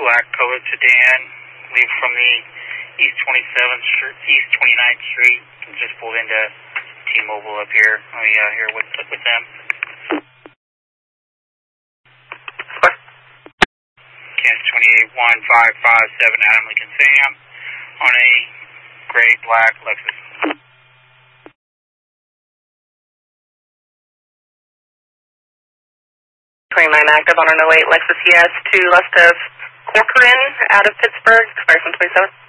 black colored sedan, leave from the East 29th Street, and just pulled into T-Mobile up here. Here with them. Kansas 281557 Adam Lincoln Sam on a gray black Lexus. 29 active on an 08 Lexus ES to left of Corcoran out of Pittsburgh, expires on 27.